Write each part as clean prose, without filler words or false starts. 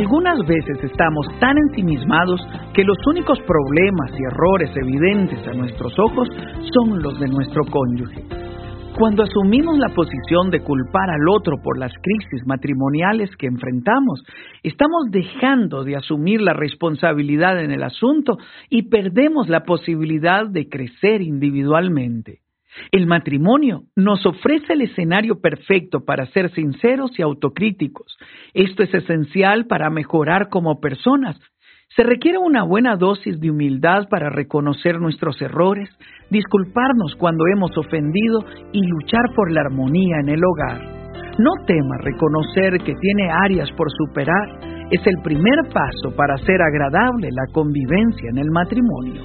Algunas veces estamos tan ensimismados que los únicos problemas y errores evidentes a nuestros ojos son los de nuestro cónyuge. Cuando asumimos la posición de culpar al otro por las crisis matrimoniales que enfrentamos, estamos dejando de asumir la responsabilidad en el asunto y perdemos la posibilidad de crecer individualmente. El matrimonio nos ofrece el escenario perfecto para ser sinceros y autocríticos. Esto es esencial para mejorar como personas. Se requiere una buena dosis de humildad para reconocer nuestros errores, disculparnos cuando hemos ofendido y luchar por la armonía en el hogar. No tema reconocer que tiene áreas por superar. Es el primer paso para hacer agradable la convivencia en el matrimonio.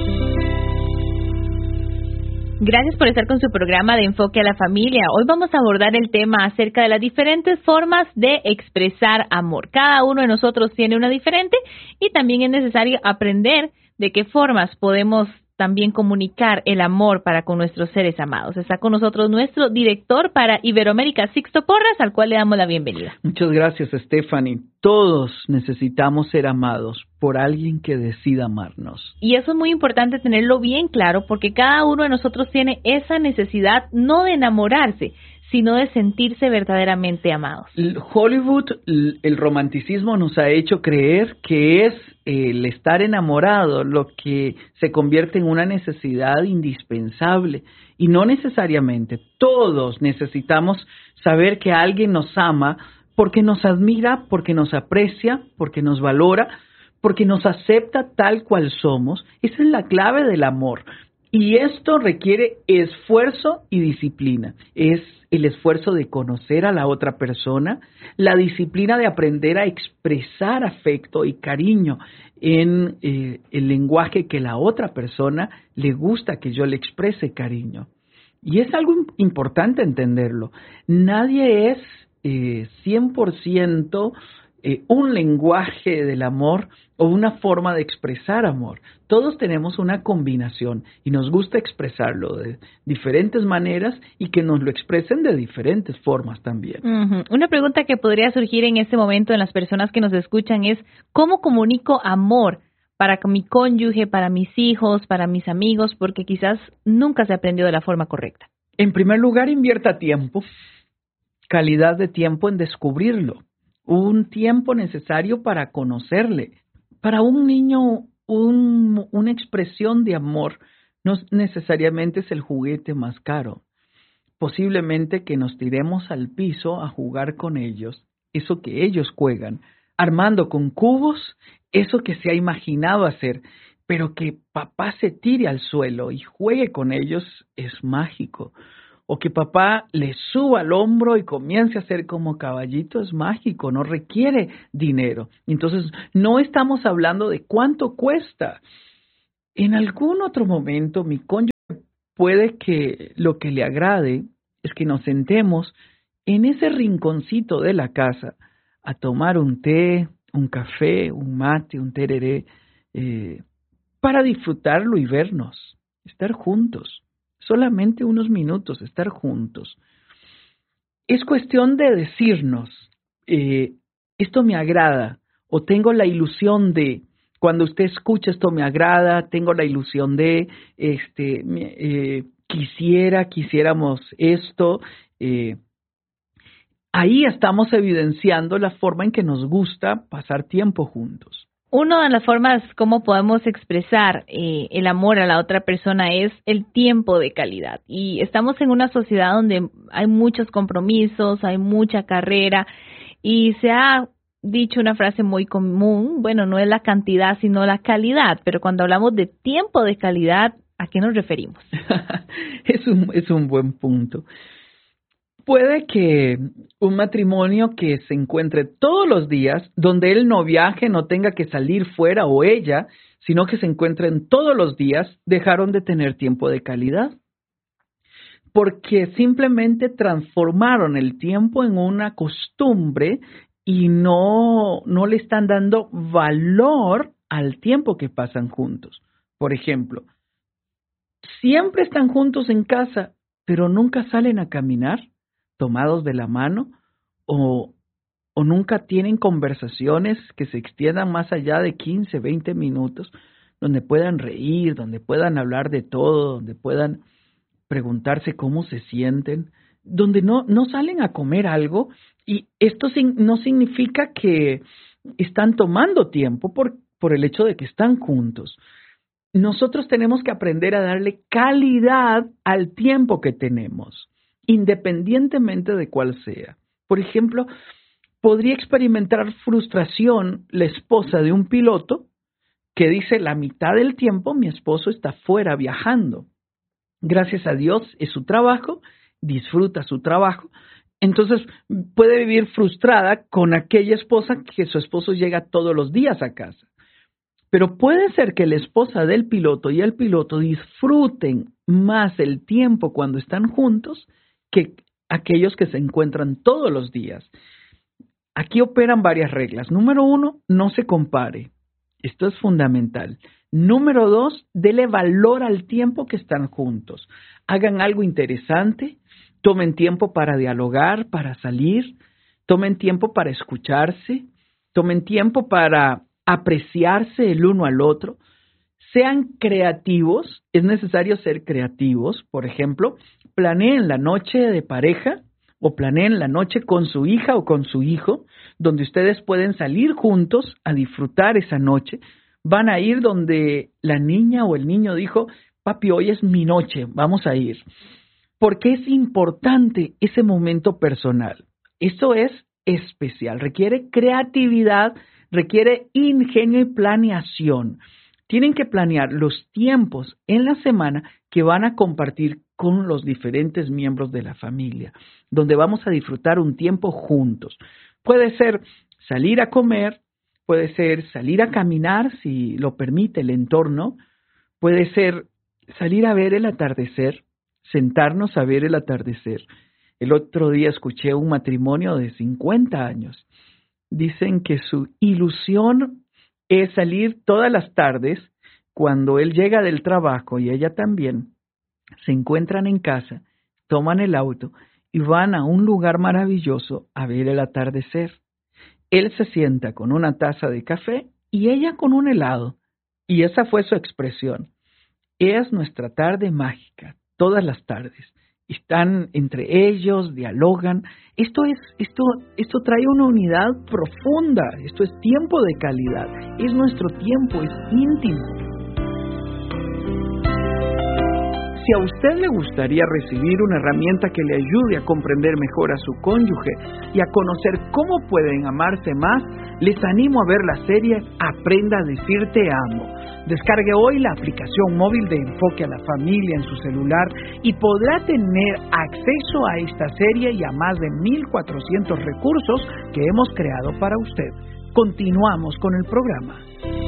Gracias por estar con su programa de Enfoque a la Familia. Hoy vamos a abordar el tema acerca de las diferentes formas de expresar amor. Cada uno de nosotros tiene una diferente y también es necesario aprender de qué formas podemos también comunicar el amor para con nuestros seres amados. Está con nosotros nuestro director para Iberoamérica, Sixto Porras, al cual le damos la bienvenida. Muchas gracias, Stephanie. Todos necesitamos ser amados por alguien que decida amarnos. Y eso es muy importante tenerlo bien claro, porque cada uno de nosotros tiene esa necesidad no de enamorarse, sino de sentirse verdaderamente amados. Hollywood, el romanticismo nos ha hecho creer que es el estar enamorado lo que se convierte en una necesidad indispensable. Y no necesariamente. Todos necesitamos saber que alguien nos ama porque nos admira, porque nos aprecia, porque nos valora, porque nos acepta tal cual somos. Esa es la clave del amor. Y esto requiere esfuerzo y disciplina. Es el esfuerzo de conocer a la otra persona, la disciplina de aprender a expresar afecto y cariño en el lenguaje que la otra persona le gusta que yo le exprese cariño. Y es algo importante entenderlo. Nadie es 100% un lenguaje del amor o una forma de expresar amor. Todos tenemos una combinación y nos gusta expresarlo de diferentes maneras y que nos lo expresen de diferentes formas también. Una pregunta que podría surgir en este momento en las personas que nos escuchan es ¿cómo comunico amor para mi cónyuge, para mis hijos, para mis amigos? Porque quizás nunca se aprendió de la forma correcta. En primer lugar, invierta tiempo, calidad de tiempo en descubrirlo. Un tiempo necesario para conocerle. Para un niño, una expresión de amor no necesariamente es el juguete más caro. Posiblemente que nos tiremos al piso a jugar con ellos, eso que ellos juegan, armando con cubos, eso que se ha imaginado hacer, pero que papá se tire al suelo y juegue con ellos es mágico. O que papá le suba al hombro y comience a hacer como caballito es mágico, no requiere dinero. Entonces, no estamos hablando de cuánto cuesta. En algún otro momento, mi cónyuge puede que lo que le agrade es que nos sentemos en ese rinconcito de la casa a tomar un té, un café, un mate, un tereré, para disfrutarlo y vernos, estar juntos. Solamente unos minutos, estar juntos. Es cuestión de decirnos, esto me agrada, o tengo la ilusión de, cuando usted escucha esto me agrada, tengo la ilusión de, quisiéramos esto. Ahí estamos evidenciando la forma en que nos gusta pasar tiempo juntos. Una de las formas como podemos expresar el amor a la otra persona es el tiempo de calidad. Y estamos en una sociedad donde hay muchos compromisos, hay mucha carrera y se ha dicho una frase muy común, bueno, no es la cantidad sino la calidad, pero cuando hablamos de tiempo de calidad, ¿a qué nos referimos? Es un buen punto. Puede que un matrimonio que se encuentre todos los días, donde él no viaje, no tenga que salir fuera o ella, sino que se encuentren todos los días, dejaron de tener tiempo de calidad. Porque simplemente transformaron el tiempo en una costumbre y no le están dando valor al tiempo que pasan juntos. Por ejemplo, siempre están juntos en casa, pero nunca salen a caminar, tomados de la mano, o o nunca tienen conversaciones que se extiendan más allá de 15, 20 minutos, donde puedan reír, donde puedan hablar de todo, donde puedan preguntarse cómo se sienten, donde no salen a comer algo, y esto no significa que están tomando tiempo por el hecho de que están juntos. Nosotros tenemos que aprender a darle calidad al tiempo que tenemos, independientemente de cuál sea. Por ejemplo, podría experimentar frustración la esposa de un piloto que dice: la mitad del tiempo mi esposo está fuera viajando. Gracias a Dios es su trabajo, disfruta su trabajo. Entonces puede vivir frustrada con aquella esposa que su esposo llega todos los días a casa. Pero puede ser que la esposa del piloto y el piloto disfruten más el tiempo cuando están juntos que aquellos que se encuentran todos los días. Aquí operan varias reglas. Número 1, no se compare. Esto es fundamental. Número 2, dele valor al tiempo que están juntos. Hagan algo interesante, tomen tiempo para dialogar, para salir, tomen tiempo para escucharse, tomen tiempo para apreciarse el uno al otro. Sean creativos, es necesario ser creativos. Por ejemplo, planeen la noche de pareja o planeen la noche con su hija o con su hijo, donde ustedes pueden salir juntos a disfrutar esa noche. Van a ir donde la niña o el niño dijo: papi, hoy es mi noche, vamos a ir. Porque es importante ese momento personal. Esto es especial, requiere creatividad, requiere ingenio y planeación. Tienen que planear los tiempos en la semana que van a compartir con los diferentes miembros de la familia, donde vamos a disfrutar un tiempo juntos. Puede ser salir a comer, puede ser salir a caminar, si lo permite el entorno, puede ser salir a ver el atardecer, sentarnos a ver el atardecer. El otro día escuché un matrimonio de 50 años. Dicen que su ilusión es salir todas las tardes, cuando él llega del trabajo y ella también, se encuentran en casa, toman el auto y van a un lugar maravilloso a ver el atardecer. Él se sienta con una taza de café y ella con un helado. Y esa fue su expresión. Es nuestra tarde mágica, todas las tardes. Están entre ellos, dialogan. Esto trae una unidad profunda. Esto es tiempo de calidad. Es nuestro tiempo, es íntimo. Si a usted le gustaría recibir una herramienta que le ayude a comprender mejor a su cónyuge y a conocer cómo pueden amarse más, les animo a ver la serie Aprenda a decir te amo. Descargue hoy la aplicación móvil de Enfoque a la Familia en su celular y podrá tener acceso a esta serie y a más de 1,400 recursos que hemos creado para usted. Continuamos con el programa.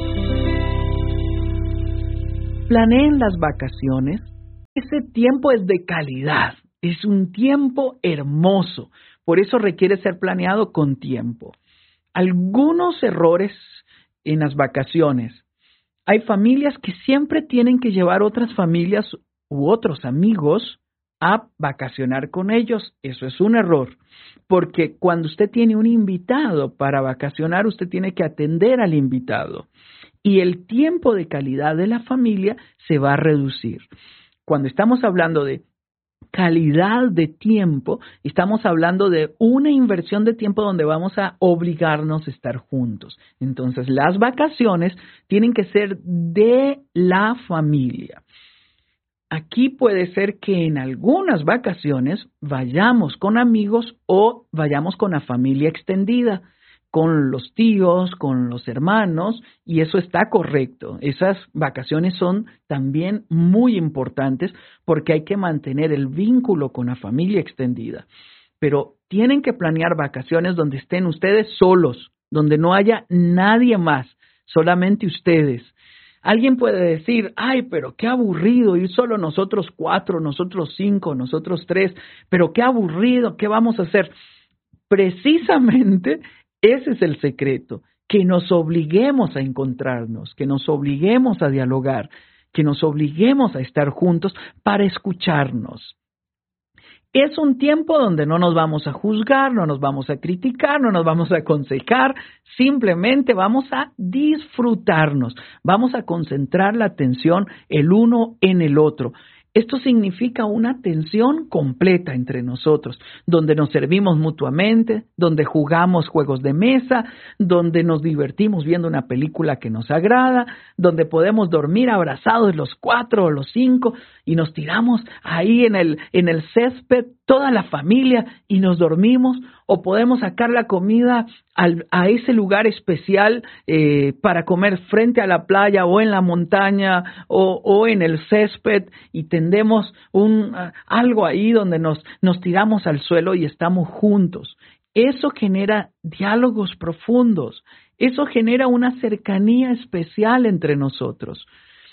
Planeen las vacaciones. Ese tiempo es de calidad, es un tiempo hermoso, por eso requiere ser planeado con tiempo. Algunos errores en las vacaciones. Hay familias que siempre tienen que llevar otras familias u otros amigos a vacacionar con ellos. Eso es un error, porque cuando usted tiene un invitado para vacacionar, usted tiene que atender al invitado y el tiempo de calidad de la familia se va a reducir. Cuando estamos hablando de calidad de tiempo, estamos hablando de una inversión de tiempo donde vamos a obligarnos a estar juntos. Entonces, las vacaciones tienen que ser de la familia. Aquí puede ser que en algunas vacaciones vayamos con amigos o vayamos con la familia extendida, con los tíos, con los hermanos, y eso está correcto. Esas vacaciones son también muy importantes porque hay que mantener el vínculo con la familia extendida. Pero tienen que planear vacaciones donde estén ustedes solos, donde no haya nadie más, solamente ustedes. Alguien puede decir: ay, pero qué aburrido ir solo nosotros 4, nosotros 5, nosotros 3, pero qué aburrido, ¿qué vamos a hacer? Precisamente ese es el secreto, que nos obliguemos a encontrarnos, que nos obliguemos a dialogar, que nos obliguemos a estar juntos para escucharnos. Es un tiempo donde no nos vamos a juzgar, no nos vamos a criticar, no nos vamos a aconsejar, simplemente vamos a disfrutarnos, vamos a concentrar la atención el uno en el otro. Esto significa una atención completa entre nosotros, donde nos servimos mutuamente, donde jugamos juegos de mesa, donde nos divertimos viendo una película que nos agrada, donde podemos dormir abrazados los 4 o los 5 y nos tiramos ahí en el césped, toda la familia, y nos dormimos, o podemos sacar la comida a ese lugar especial para comer frente a la playa o en la montaña o en el césped, y tendemos algo ahí donde nos tiramos al suelo y estamos juntos. Eso genera diálogos profundos, eso genera una cercanía especial entre nosotros.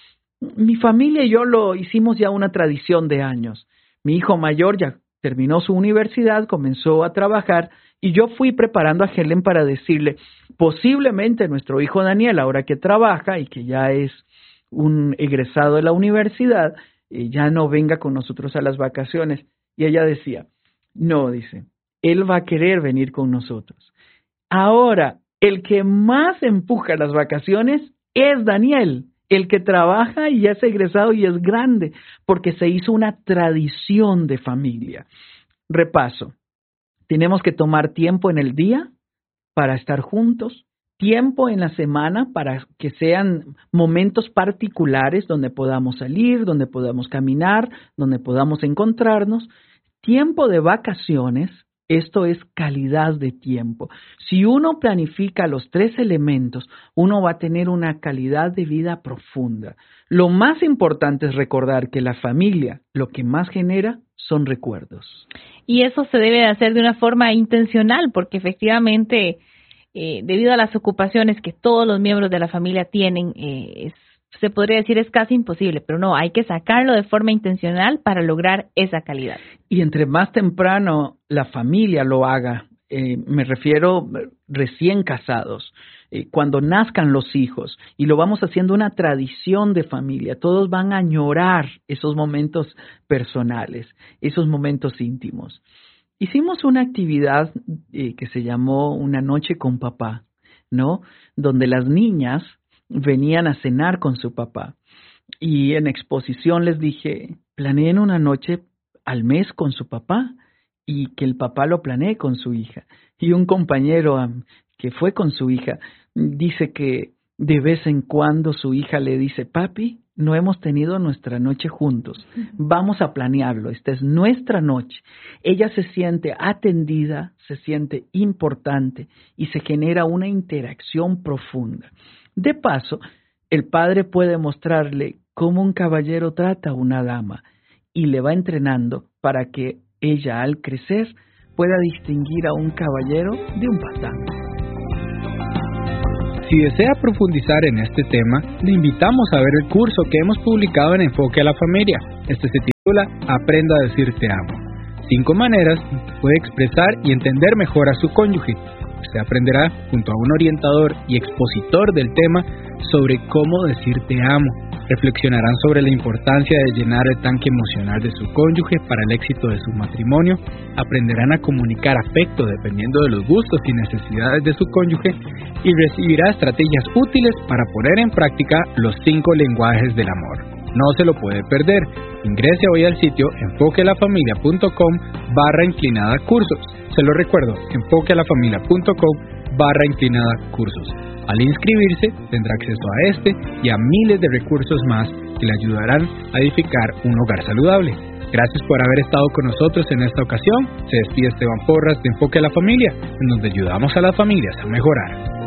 Mi familia y yo lo hicimos ya una tradición de años. Mi hijo mayor ya terminó su universidad, comenzó a trabajar, y yo fui preparando a Helen para decirle, posiblemente nuestro hijo Daniel, ahora que trabaja y que ya es un egresado de la universidad, ya no venga con nosotros a las vacaciones. Y ella decía, no, dice, él va a querer venir con nosotros. Ahora, el que más empuja las vacaciones es Daniel, el que trabaja y ya es egresado y es grande, porque se hizo una tradición de familia. Repaso. Tenemos que tomar tiempo en el día para estar juntos, tiempo en la semana para que sean momentos particulares donde podamos salir, donde podamos caminar, donde podamos encontrarnos, tiempo de vacaciones. Esto es calidad de tiempo. Si uno planifica los 3 elementos, uno va a tener una calidad de vida profunda. Lo más importante es recordar que la familia lo que más genera son recuerdos. Y eso se debe de hacer de una forma intencional, porque efectivamente, debido a las ocupaciones que todos los miembros de la familia tienen, se podría decir es casi imposible, pero no, hay que sacarlo de forma intencional para lograr esa calidad. Y entre más temprano la familia lo haga, me refiero recién casados, cuando nazcan los hijos, y lo vamos haciendo una tradición de familia, todos van a añorar esos momentos personales, esos momentos íntimos. Hicimos una actividad que se llamó Una Noche con Papá, ¿no? Donde las niñas venían a cenar con su papá. Y en exposición les dije, planeen una noche al mes con su papá y que el papá lo planee con su hija. Y un compañero que fue con su hija dice que de vez en cuando su hija le dice, papi, no hemos tenido nuestra noche juntos, vamos a planearlo, esta es nuestra noche. Ella se siente atendida, se siente importante y se genera una interacción profunda. De paso, el padre puede mostrarle cómo un caballero trata a una dama y le va entrenando para que ella, al crecer, pueda distinguir a un caballero de un patán. Si desea profundizar en este tema, le invitamos a ver el curso que hemos publicado en Enfoque a la Familia. Este se titula Aprenda a decir te amo. 5 maneras puede expresar y entender mejor a su cónyuge. Usted aprenderá junto a un orientador y expositor del tema sobre cómo decir te amo. Reflexionarán sobre la importancia de llenar el tanque emocional de su cónyuge para el éxito de su matrimonio. Aprenderán a comunicar afecto dependiendo de los gustos y necesidades de su cónyuge y recibirá estrategias útiles para poner en práctica los 5 lenguajes del amor. No se lo puede perder. Ingrese hoy al sitio enfoquealafamilia.com/cursos. Se lo recuerdo, enfoquealafamilia.com/cursos. Al inscribirse, tendrá acceso a este y a miles de recursos más que le ayudarán a edificar un hogar saludable. Gracias por haber estado con nosotros en esta ocasión. Se despide Esteban Porras de Enfoque a la Familia, en donde ayudamos a las familias a mejorar.